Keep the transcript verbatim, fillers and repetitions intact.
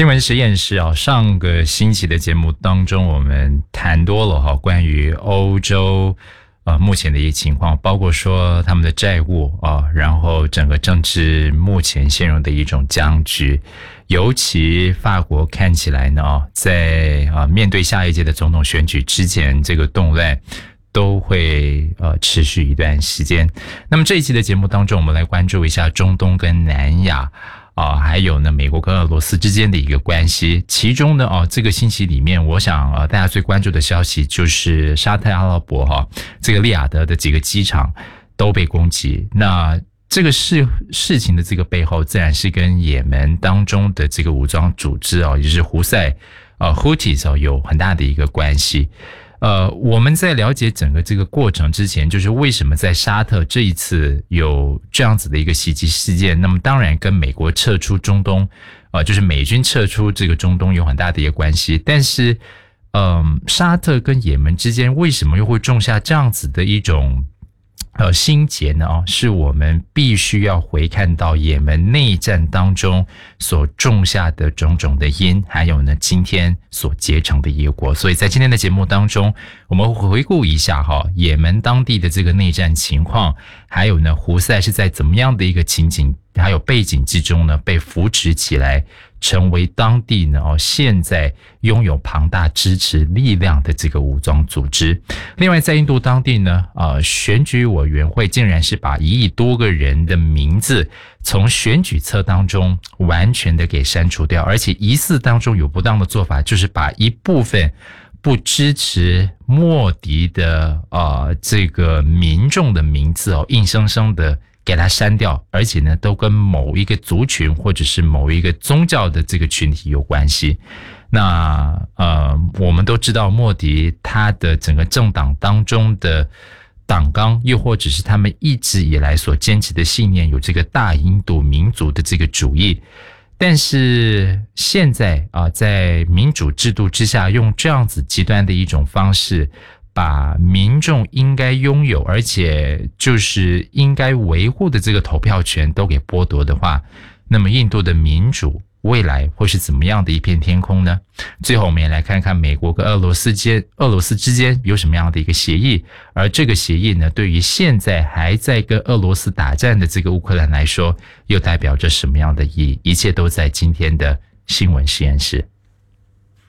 新闻实验室啊，上个星期的节目当中，我们谈多了哈，关于欧洲呃目前的一些情况，包括说他们的债务啊，然后整个政治目前陷入的一种僵局，尤其法国看起来呢，在啊面对下一届的总统选举之前，这个动乱都会呃持续一段时间。那么这一期的节目当中，我们来关注一下中东跟南亚。啊、呃，还有呢，美国跟俄罗斯之间的一个关系。其中呢，哦，这个星期里面，我想呃，大家最关注的消息就是沙特阿拉伯哈，这个利雅得的几个机场都被攻击。那这个事事情的这个背后，自然是跟也门当中的这个武装组织啊，也就是胡塞呃 Houthis 啊，有很大的一个关系。呃，我们在了解整个这个过程之前，就是为什么在沙特这一次有这样子的一个袭击事件，那么当然跟美国撤出中东，呃，就是美军撤出这个中东有很大的一个关系。但是，嗯、呃，沙特跟也门之间为什么又会种下这样子的一种呃心结呢？哦，是我们必须要回看到也门内战当中所种下的种种的因，还有呢今天所结成的业果。所以在今天的节目当中，我们回顾一下哈也门当地的这个内战情况，还有呢胡塞是在怎么样的一个情景还有背景之中呢被扶持起来，成为当地呢哦现在拥有庞大支持力量的这个武装组织。另外在印度当地呢呃选举委员会竟然是把一亿多个人的名字从选举册当中完全的给删除掉，而且疑似当中有不当的做法，就是把一部分不支持莫迪的呃这个民众的名字哦硬生生的给它删掉，而且呢都跟某一个族群或者是某一个宗教的这个群体有关系。那呃我们都知道莫迪他的整个政党当中的党纲，又或者是他们一直以来所坚持的信念，有这个大印度民族的这个主义。但是现在啊，在民主制度之下，用这样子极端的一种方式，把民众应该拥有，而且就是应该维护的这个投票权都给剥夺的话，那么印度的民主未来会是怎么样的一片天空呢？最后我们也来看看美国跟俄罗斯间俄罗斯之间有什么样的一个协议，而这个协议呢，对于现在还在跟俄罗斯打战的这个乌克兰来说，又代表着什么样的意义？一切都在今天的新闻实验室。